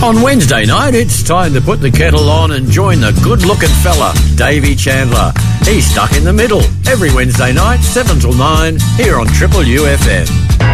On Wednesday night, it's time to put the kettle on and join the good-looking fella, Davey Chandler. He's stuck in the middle. Every Wednesday night, 7 till 9, here on Triple UFM.